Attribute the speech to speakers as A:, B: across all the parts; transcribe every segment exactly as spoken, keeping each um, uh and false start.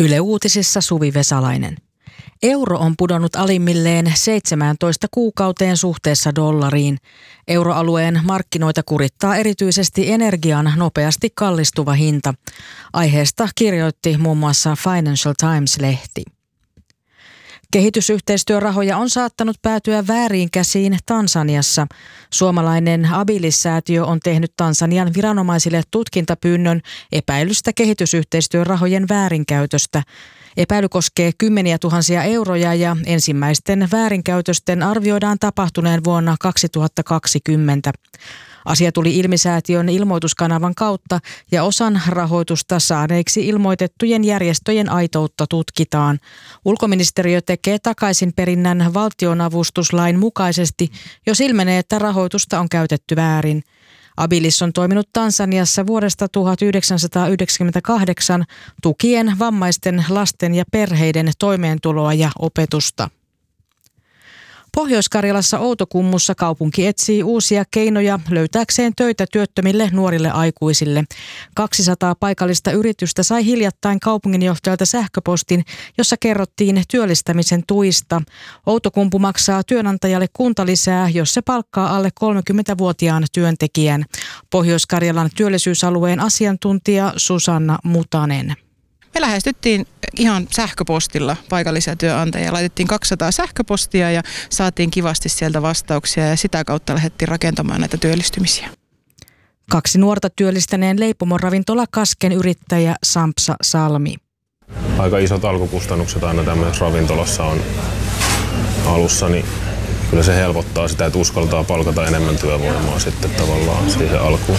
A: Yle Uutisissa Suvi Vesalainen. Euro on pudonnut alimmilleen seitsemääntoista kuukauteen suhteessa dollariin. Euroalueen markkinoita kurittaa erityisesti energian nopeasti kallistuva hinta. Aiheesta kirjoitti muun muassa Financial Times-lehti. Kehitysyhteistyörahoja on saattanut päätyä vääriin käsiin Tansaniassa. Suomalainen Abilis-säätiö on tehnyt Tansanian viranomaisille tutkintapyynnön epäilystä kehitysyhteistyörahojen väärinkäytöstä. Epäily koskee kymmeniä tuhansia euroja ja ensimmäisten väärinkäytösten arvioidaan tapahtuneen vuonna kaksituhattakaksikymmentä. Asia tuli ilmi säätiön ilmoituskanavan kautta ja osan rahoitusta saaneiksi ilmoitettujen järjestöjen aitoutta tutkitaan. Ulkoministeriö tekee takaisinperinnän valtionavustuslain mukaisesti, jos ilmenee, että rahoitusta on käytetty väärin. Abilis on toiminut Tansaniassa vuodesta tuhatyhdeksänsataayhdeksänkymmentäkahdeksan tukien vammaisten lasten ja perheiden toimeentuloa ja opetusta. Pohjois-Karjalassa Outokummussa kaupunki etsii uusia keinoja löytääkseen töitä työttömille nuorille aikuisille. kaksisataa paikallista yritystä sai hiljattain kaupunginjohtajalta sähköpostin, jossa kerrottiin työllistämisen tuista. Outokumpu maksaa työnantajalle kuntalisää, jos se palkkaa alle kolmekymmentävuotiaan työntekijän. Pohjois-Karjalan työllisyysalueen asiantuntija Susanna Mutanen.
B: Me lähestyttiin ihan sähköpostilla paikallisia työnantajia. Laitettiin kaksisataa sähköpostia ja saatiin kivasti sieltä vastauksia ja sitä kautta lähdettiin rakentamaan näitä työllistymisiä.
A: Kaksi nuorta työllistäneen leipomoravintola Kasken yrittäjä Sampsa Salmi.
C: Aika isot alkukustannukset aina tämmöisessä ravintolassa on alussa, niin kyllä se helpottaa sitä, että uskaltaa palkata enemmän työvoimaa sitten tavallaan siihen alkuun.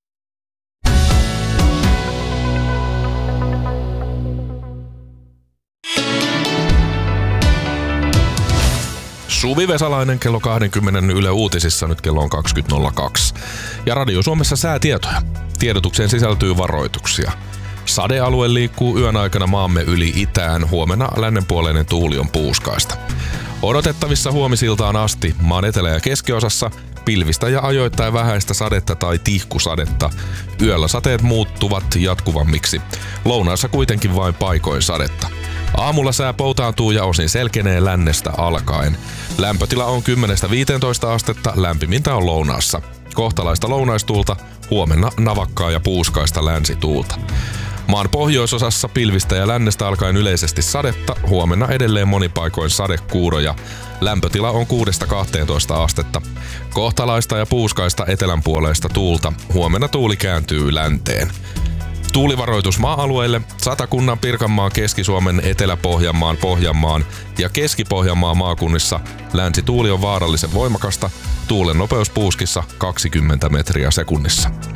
D: Suvi Vesalainen kello kaksikymmentä Yle Uutisissa, nyt kello on kaksikymmentä nolla kaksi. Ja Radio Suomessa säätietoja. Tiedotukseen sisältyy varoituksia. Sadealue liikkuu yön aikana maamme yli itään, huomenna lännenpuoleinen tuuli on puuskaista. Odotettavissa huomisiltaan asti maan etelä- ja keskiosassa pilvistä ja ajoittain vähäistä sadetta tai tihkusadetta. Yöllä sateet muuttuvat jatkuvammiksi. Lounaassa kuitenkin vain paikoin sadetta. Aamulla sää poutaantuu ja osin selkenee lännestä alkaen. Lämpötila on kymmenestä viiteentoista astetta, lämpimintä on lounaassa. Kohtalaista lounaistuulta, huomenna navakkaa ja puuskaista länsituulta. Maan pohjoisosassa pilvistä ja lännestä alkaen yleisesti sadetta, huomenna edelleen monipaikoin sadekuuroja. Lämpötila on kuudesta kahteentoista astetta. Kohtalaista ja puuskaista etelänpuoleista tuulta, huomenna tuuli kääntyy länteen. Tuulivaroitus maa-alueille: Satakunnan, Pirkanmaan, Keski-Suomen, Etelä-Pohjanmaan, Pohjanmaan ja Keski-Pohjanmaan maakunnissa länsituuli on vaarallisen voimakasta. Tuulen nopeus puuskissa kaksikymmentä metriä sekunnissa.